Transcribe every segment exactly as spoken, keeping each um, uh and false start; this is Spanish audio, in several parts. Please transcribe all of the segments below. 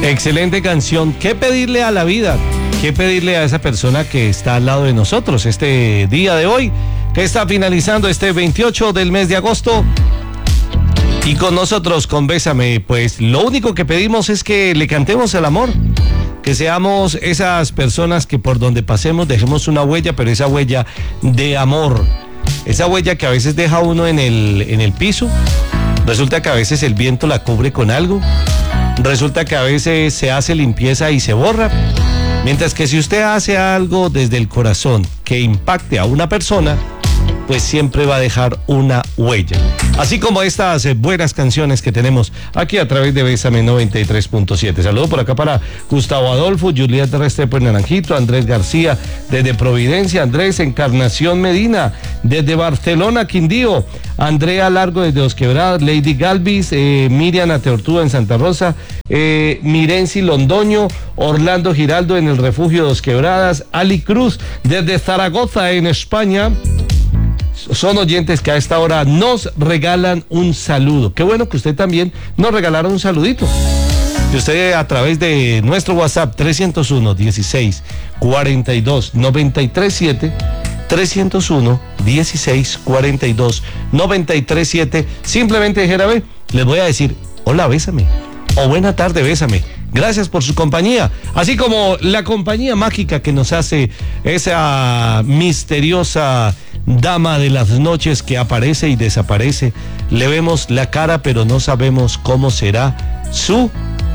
Excelente canción. ¿Qué pedirle a la vida? ¿Qué pedirle a esa persona que está al lado de nosotros este día de hoy, que está finalizando este veintiocho del mes de agosto? Y con nosotros, con Bésame, pues lo único que pedimos es que le cantemos el amor, que seamos esas personas que por donde pasemos dejemos una huella, pero esa huella de amor, esa huella que a veces deja uno en el, en el piso, resulta que a veces el viento la cubre con algo, resulta que a veces se hace limpieza y se borra, mientras que si usted hace algo desde el corazón que impacte a una persona, pues siempre va a dejar una huella. Así como estas eh, buenas canciones que tenemos aquí a través de Bésame noventa y tres punto siete. Saludo por acá para Gustavo Adolfo, Juliet Restrepo en Naranjito, Andrés García desde Providencia, Andrés Encarnación Medina desde Barcelona, Quindío, Andrea Largo desde Dos Quebradas, Lady Galvis, eh, Miriam Ateortúa en Santa Rosa, eh, Mirenci Londoño, Orlando Giraldo en el Refugio Dos Quebradas, Ali Cruz desde Zaragoza en España. Son oyentes que a esta hora nos regalan un saludo. Qué bueno que usted también nos regalara un saludito. Que usted a través de nuestro WhatsApp trescientos uno, dieciséis, cuarenta y dos, noventa y tres siete, trescientos uno, dieciséis, cuarenta y dos, noventa y tres siete, simplemente dijera, ve, les voy a decir, hola, bésame, o buena tarde, bésame. Gracias por su compañía, así como la compañía mágica que nos hace esa misteriosa dama de las noches que aparece y desaparece. Le vemos la cara, pero no sabemos cómo será su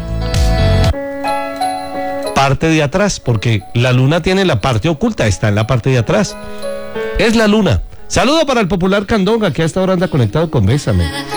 parte de atrás, porque la luna tiene la parte oculta, está en la parte de atrás. Es la luna. Saludo para el popular Candonga, que a esta hora anda conectado con Bésame.